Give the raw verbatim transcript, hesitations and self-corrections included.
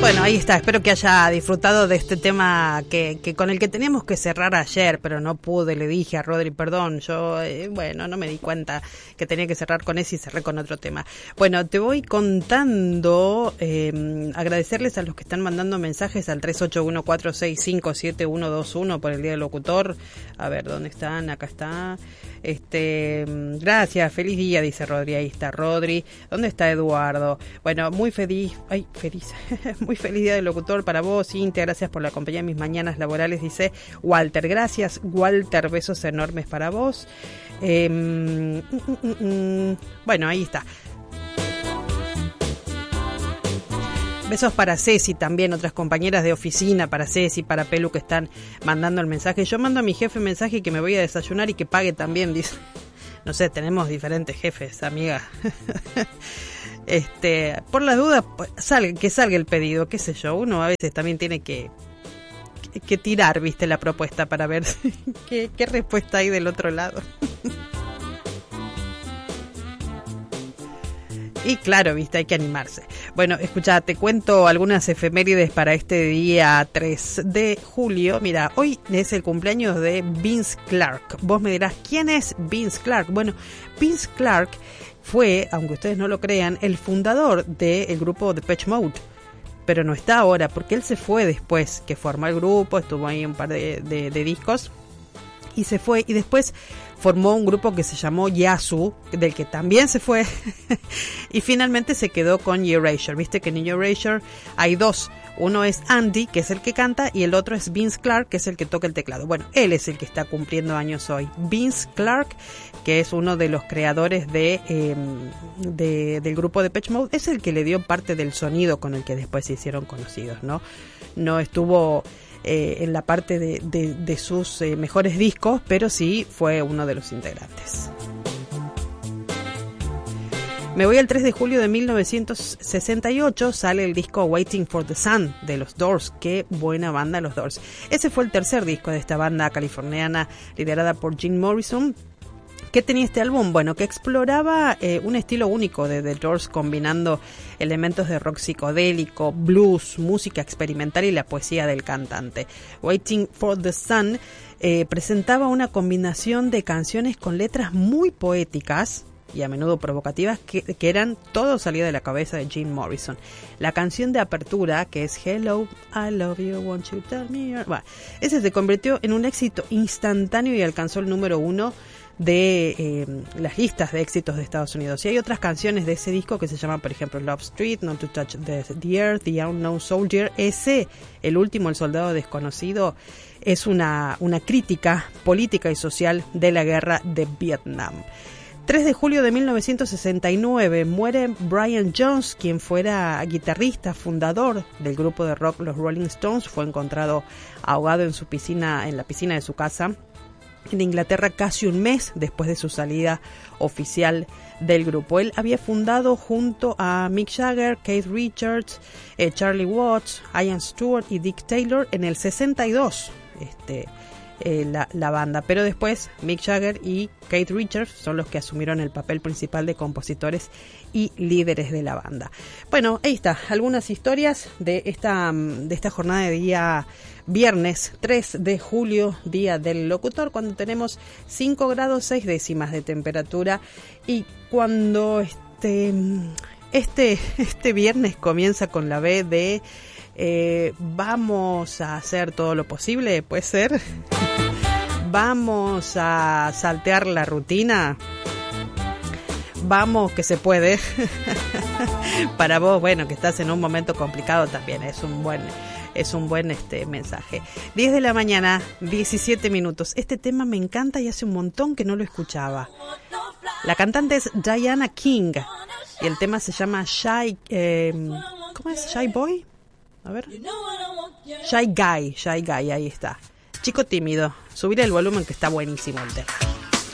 Bueno, ahí está, espero que haya disfrutado de este tema que, que con el que teníamos que cerrar ayer, pero no pude, le dije a Rodri, perdón, yo, eh, bueno, no me di cuenta que tenía que cerrar con ese y cerré con otro tema. Bueno, te voy contando, eh, agradecerles a los que están mandando mensajes al tres ocho uno, cuatro seis cinco, siete uno dos uno por el Día del Locutor. A ver, ¿dónde están? Acá está. Este, gracias, feliz día, dice Rodri, ahí está Rodri. ¿Dónde está Eduardo? Bueno, muy feliz, ay, feliz, muy feliz día del locutor para vos, Cintia, gracias por la compañía en mis mañanas laborales, dice Walter. Gracias, Walter, besos enormes para vos. Eh, mm, mm, mm, bueno, ahí está. Besos para Ceci también, otras compañeras de oficina, para Ceci, para Pelu, que están mandando el mensaje. Yo mando a mi jefe mensaje que me voy a desayunar y que pague también, dice. No sé, tenemos diferentes jefes, amiga. Este, por las dudas, salga, que salga el pedido, qué sé yo. Uno a veces también tiene que, que, que tirar, viste, la propuesta para ver qué, qué respuesta hay del otro lado. Y claro, viste, hay que animarse. Bueno, escucha, te cuento algunas efemérides para este día tres de julio. Mira, hoy es el cumpleaños de Vince Clarke. Vos me dirás, ¿quién es Vince Clarke? Bueno, Vince Clarke fue, aunque ustedes no lo crean, el fundador del grupo Depeche Mode. Pero no está ahora, porque él se fue después que formó el grupo, estuvo ahí un par de, de, de discos, y se fue, y después formó un grupo que se llamó Yazoo, del que también se fue, y finalmente se quedó con Erasure. Viste que en Erasure hay dos, uno es Andy, que es el que canta, y el otro es Vince Clarke, que es el que toca el teclado. Bueno, él es el que está cumpliendo años hoy. Vince Clarke, que es uno de los creadores de, eh, de del grupo Depeche Mode, es el que le dio parte del sonido con el que después se hicieron conocidos, ¿no? No estuvo Eh, en la parte de, de, de sus eh, mejores discos, pero sí fue uno de los integrantes. Me voy al tres de julio de mil novecientos sesenta y ocho, sale el disco Waiting for the Sun de los Doors. Qué buena banda los Doors. Ese fue el tercer disco de esta banda californiana liderada por Jim Morrison. ¿Qué tenía este álbum? Bueno, que exploraba eh, un estilo único de The Doors, combinando elementos de rock psicodélico, blues, música experimental y la poesía del cantante. Waiting for the Sun eh, presentaba una combinación de canciones con letras muy poéticas y a menudo provocativas que, que eran todo salido de la cabeza de Jim Morrison. La canción de apertura, que es Hello, I love you, won't you tell me? Bueno, ese se convirtió en un éxito instantáneo y alcanzó el número uno de eh, las listas de éxitos de Estados Unidos. Y hay otras canciones de ese disco que se llaman, por ejemplo, Love Street, Not to Touch the, the Earth, The Unknown Soldier. Ese, el último, El Soldado Desconocido, es una, una crítica política y social de la guerra de Vietnam. tres de julio de mil novecientos sesenta y nueve muere Brian Jones, quien fuera guitarrista, fundador del grupo de rock Los Rolling Stones. Fue encontrado ahogado en su piscina, en la piscina de su casa en Inglaterra, casi un mes después de su salida oficial del grupo. Él había fundado junto a Mick Jagger, Keith Richards, eh, Charlie Watts, Ian Stewart y Dick Taylor en el sesenta y dos este, eh, la, la banda, pero después Mick Jagger y Keith Richards son los que asumieron el papel principal de compositores y líderes de la banda. Bueno, ahí está, algunas historias de esta, de esta jornada de día viernes tres de julio, día del locutor, cuando tenemos cinco grados seis décimas de temperatura y cuando este, este, este viernes comienza con la B de eh, vamos a hacer todo lo posible, puede ser, vamos a saltear la rutina, vamos que se puede. Para vos, bueno, que estás en un momento complicado también, es un buen... Es un buen este mensaje. diez de la mañana, diecisiete minutos. Este tema me encanta y hace un montón que no lo escuchaba. La cantante es Diana King y el tema se llama Shy... Eh, ¿Cómo es? ¿Shy Boy? A ver. Shy Guy, Shy Guy, ahí está. Chico tímido. Subir el volumen que está buenísimo el tema.